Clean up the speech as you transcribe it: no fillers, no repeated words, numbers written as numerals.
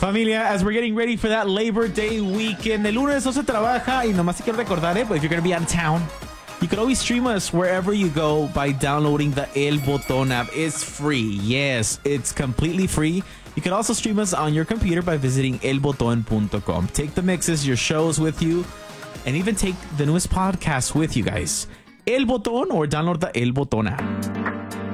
Familia, as we're getting ready for that Labor Day weekend, el lunes no se trabaja y nomás te quiero recordar, but if you're going to be out of town, you can always stream us wherever you go by downloading the El Boton app. It's free. Yes, it's completely free. You can also stream us on your computer by visiting elboton.com. Take the mixes, your shows with you, and even take the newest podcast with you guys. El Boton or download the El Boton app.